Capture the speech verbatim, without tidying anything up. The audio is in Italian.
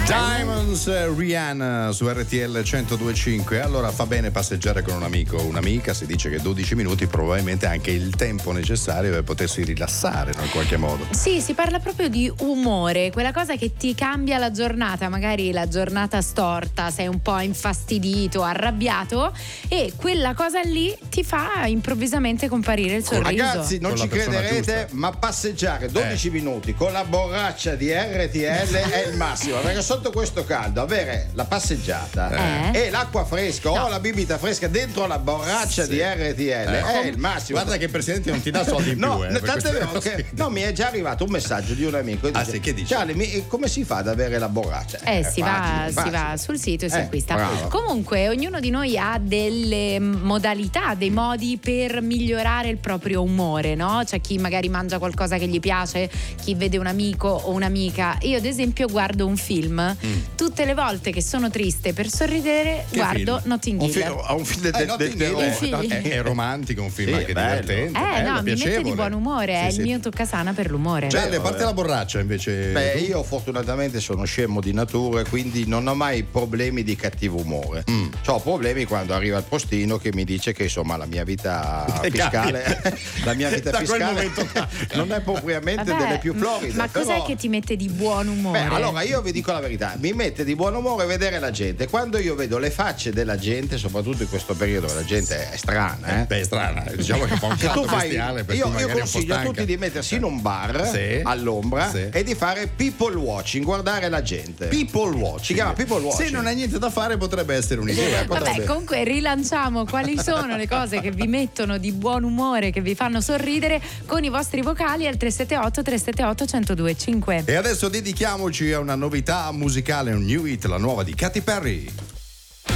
Diamonds, Rihanna su R T L centodue e cinque. Allora fa bene passeggiare con un amico o un'amica, si dice che dodici minuti probabilmente è anche il tempo necessario per potersi rilassare, no, in qualche modo. Sì, si parla proprio di umore, quella cosa che ti cambia la giornata, magari la giornata storta, sei un po' infastidito, arrabbiato e quella cosa lì ti fa improvvisamente comparire il sorriso. Ragazzi, non Con ci la persona crederete, giusta. ma passeggiare dodici minuti con la borraccia di R T L è il massimo, perché sotto questo caldo avere la passeggiata Eh. e l'acqua fresca No. o la bibita fresca dentro la borraccia Sì. di R T L è il massimo. Guarda che il presidente non ti dà soldi in No, più, eh, no, per tanto è queste vero cose. che no, mi è già arrivato un messaggio di un amico Ah, sì, che dice? Charlie, mi- come si fa ad avere la borraccia? Eh, È si, facile, va, è si facile. va sul sito e si Eh, acquista. bravo. Comunque, ognuno di noi ha delle modalità, dei modi per migliorare il proprio umore, no? C'è chi magari mangia qualcosa che gli piace, chi vede un amico o un'amica. Io, ad esempio, guardo un film. Tutte le volte che sono triste per sorridere, Che guardo film? Notting Un Hill. film, ha un film de- Eh, de- Notting de- Hill de- è, Sì. è- è romantico, un film Sì, anche è bello. divertente, Eh bello, no, mi mette piacevole. di buon umore, è Sì, il sì. mio toccasana per l'umore. Charlie, a parte la borraccia invece. Beh, tu? io fortunatamente sono scemo di natura e quindi non ho mai problemi di cattivo umore. Mm. Ho problemi quando arriva il postino che mi dice che insomma la mia vita E fiscale la mia vita Da quel fiscale momento cambia. non è propriamente Vabbè, delle più floride. ma cos'è però- che ti mette di buon umore? Beh, allora io vi dico la verità, mi mette di buon umore vedere la gente. Quando io vedo le facce della gente, soprattutto in questo periodo, la gente è strana, eh? Beh, è strana, diciamo che fa un Se caldo tu fai, bestiale per io, chi io magari è un po' consiglio a stanca. tutti di mettersi in un bar Sì. all'ombra Sì. e di fare people watching, guardare la gente. People watching. Si chiama people watching. Se non hai niente da fare potrebbe essere un'idea. Vabbè, potrebbe- comunque rilanciamo quali sono le cose che vi mettono di buon umore, che vi fanno sorridere con i vostri vocali al tre sette otto tre sette otto uno zero due cinque. E adesso dedichiamoci a una novità musicale, un new hit, la nuova di Katy Perry.